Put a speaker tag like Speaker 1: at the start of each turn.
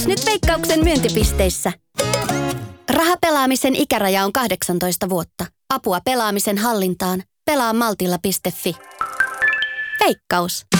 Speaker 1: Nyt Veikkauksen myyntipisteissä. Rahapelaamisen ikäraja on 18 vuotta. Apua pelaamisen hallintaan. Pelaa Maltilla.fi. Veikkaus.